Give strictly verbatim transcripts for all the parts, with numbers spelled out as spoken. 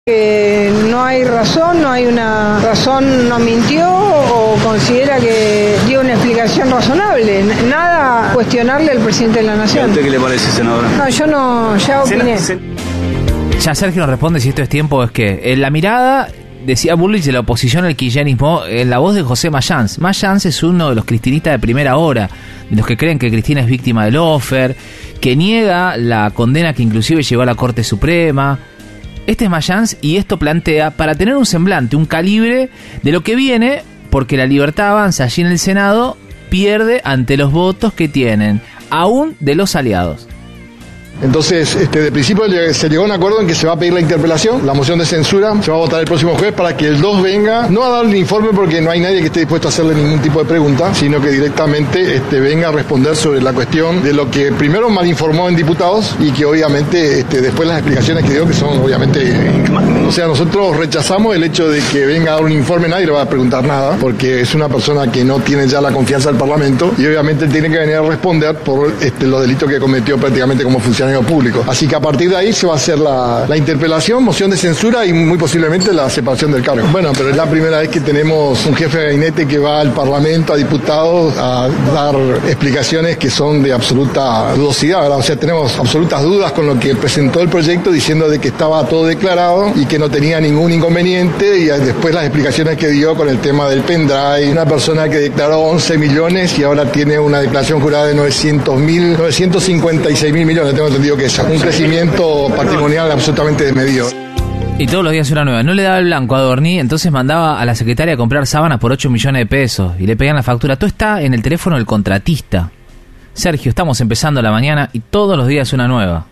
Que no hay razón, no hay una razón, no mintió o considera que dio una explicación razonable. Nada cuestionarle al presidente de la Nación. ¿A usted qué le parece, senadora? No, yo no, ya opiné. Ya Sergio nos responde si esto es tiempo o es que. En la mirada, decía Bullrich, de la oposición al kirchnerismo, en la voz de José Mayans. Mayans es uno de los cristinistas de primera hora, de los que creen que Cristina es víctima del lawfare, que niega la condena que inclusive llegó a la Corte Suprema. Este es Mayans y esto plantea para tener un semblante, un calibre de lo que viene, porque la Libertad Avanza allí en el Senado pierde ante los votos que tienen, aún de los aliados. Entonces, este, de principio se llegó a un acuerdo en que se va a pedir la interpelación, la moción de censura, se va a votar el próximo jueves para que el dos venga, no a dar el informe porque no hay nadie que esté dispuesto a hacerle ningún tipo de pregunta, sino que directamente este, venga a responder sobre la cuestión de lo que primero malinformó en diputados y que obviamente este, después las explicaciones que dio que son obviamente... O sea, nosotros rechazamos el hecho de que venga a dar un informe, nadie le va a preguntar nada, porque es una persona que no tiene ya la confianza del Parlamento y obviamente tiene que venir a responder por este, los delitos que cometió prácticamente como funcionario público. Así que a partir de ahí se va a hacer la, la interpelación, moción de censura y muy posiblemente la separación del cargo. Bueno, pero es la primera vez que tenemos un jefe de gabinete que va al Parlamento, a diputados, a dar explicaciones que son de absoluta dudosidad, ¿verdad? O sea, tenemos absolutas dudas con lo que presentó el proyecto diciendo de que estaba todo declarado y que no tenía ningún inconveniente, y después las explicaciones que dio con el tema del pendrive, una persona que declaró once millones y ahora tiene una declaración jurada de novecientos mil, novecientos cincuenta y seis mil millones, tengo entendido que es un crecimiento patrimonial absolutamente desmedido. Y todos los días una nueva. No le daba el blanco a Adorni, entonces mandaba a la secretaria a comprar sábanas por ocho millones de pesos y le pedían la factura. Todo está en el teléfono del contratista. Sergio, estamos empezando la mañana y todos los días una nueva.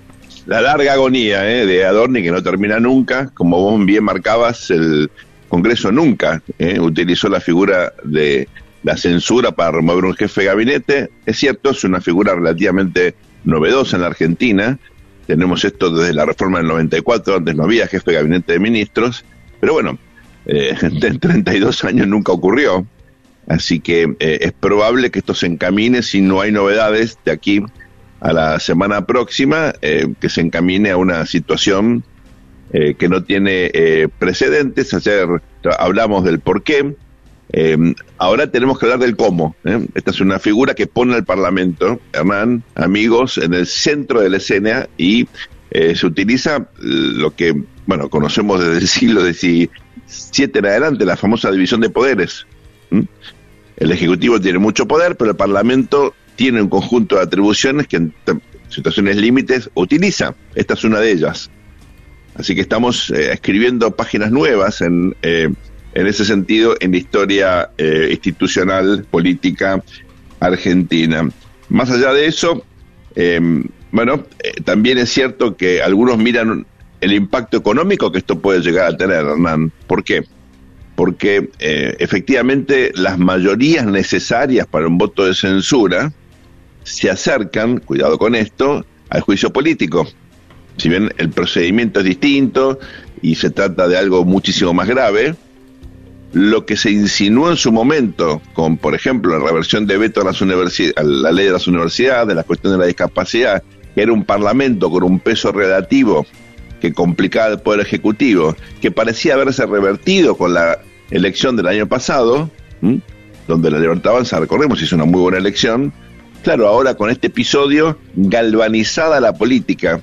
La larga agonía eh, de Adorni que no termina nunca. Como vos bien marcabas, el Congreso nunca eh, utilizó la figura de la censura para remover un jefe de gabinete. Es cierto, es una figura relativamente novedosa en la Argentina. Tenemos esto desde la reforma del noventa y cuatro, antes no había jefe de gabinete de ministros, pero bueno, eh, en treinta y dos años nunca ocurrió, así que eh, es probable que esto se encamine, si no hay novedades de aquí a la semana próxima, eh, que se encamine a una situación eh, que no tiene eh, precedentes. Ayer hablamos del por qué. Eh, ahora tenemos que hablar del cómo. ¿eh? Esta es una figura que pone al Parlamento, Hernán, amigos, en el centro de la escena y eh, se utiliza lo que, bueno, conocemos desde el siglo diecisiete en adelante, la famosa división de poderes. ¿Mm? El Ejecutivo tiene mucho poder, pero el Parlamento tiene un conjunto de atribuciones que en situaciones límites utiliza. Esta es una de ellas. Así que estamos eh, escribiendo páginas nuevas en... Eh, en ese sentido, en la historia eh, institucional, política argentina. Más allá de eso, eh, bueno, eh, también es cierto que algunos miran el impacto económico que esto puede llegar a tener, Hernán. ¿Por qué? Porque eh, efectivamente las mayorías necesarias para un voto de censura se acercan, cuidado con esto, al juicio político. Si bien el procedimiento es distinto y se trata de algo muchísimo más grave, lo que se insinuó en su momento con, por ejemplo, la reversión de veto a, las universi- a la ley de las universidades, la cuestión de la discapacidad, que era un parlamento con un peso relativo que complicaba el Poder Ejecutivo, que parecía haberse revertido con la elección del año pasado, ¿m? donde la Libertad Avanza, recordemos, hizo una muy buena elección. Claro, ahora con este episodio, galvanizada la política,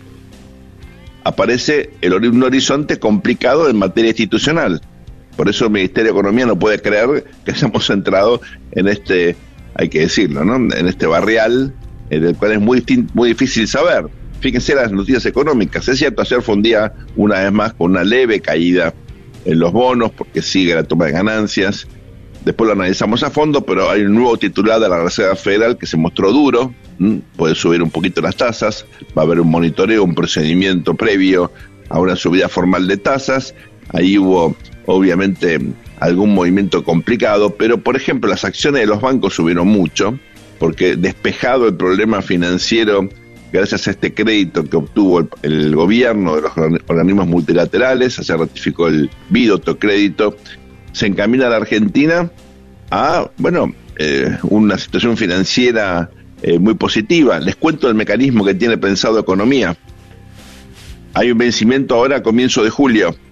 aparece el, un horizonte complicado en materia institucional. Por eso el Ministerio de Economía no puede creer que hayamos entrado en este, hay que decirlo, ¿no? En este barrial, en el cual es muy, muy difícil saber. Fíjense las noticias económicas. Es cierto, ayer fue un día, una vez más, con una leve caída en los bonos, porque sigue la toma de ganancias. Después lo analizamos a fondo, pero hay un nuevo titular de la Reserva Federal que se mostró duro. ¿Mm? Puede subir un poquito las tasas, va a haber un monitoreo, un procedimiento previo a una subida formal de tasas. Ahí hubo, obviamente, algún movimiento complicado, pero, por ejemplo, las acciones de los bancos subieron mucho, porque despejado el problema financiero, gracias a este crédito que obtuvo el, el gobierno de los organismos multilaterales, se ratificó el Bidoto crédito, se encamina a la Argentina a, bueno, eh, una situación financiera eh, muy positiva. Les cuento el mecanismo que tiene pensado Economía. Hay un vencimiento ahora a comienzo de julio.